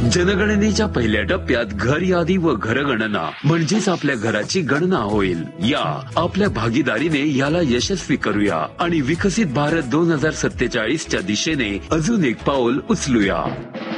जनगणनेच्या पहिल्या टप्प्यात घर यादी व घरगणना म्हणजेच आपल्या घराची गणना होईल. या आपल्या भागीदारीने याला यशस्वी करूया आणि विकसित भारत 2047 च्या दिशेने अजून एक पाऊल उचलूया.